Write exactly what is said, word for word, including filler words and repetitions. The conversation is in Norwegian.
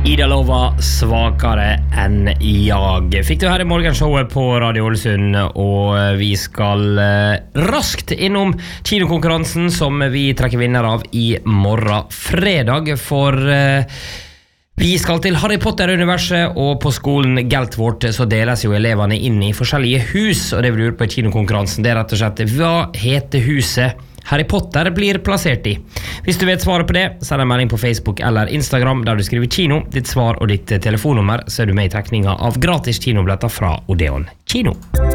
Ida Lova svakere enn jag. Fikk du her i morgenshowet på Radio Ålesund, og vi skal eh, raskt innom kinokonkurransen som vi trekker vinner av i morgen fredag, for eh, vi skal til Harry Potter-universet, og på skolen Geltvort så deles jo elevene inn i forskjellige hus, og det vi lurer på i kinokonkurransen, det er rett og slett, hva heter huset Harry Potter blir plassert i? Hvis du vet svaret på det, send en melding på Facebook eller Instagram der du skriver kino, ditt svar og ditt telefonnummer, så er du med i trekninga av gratis kinobilletter fra Odeon Kino.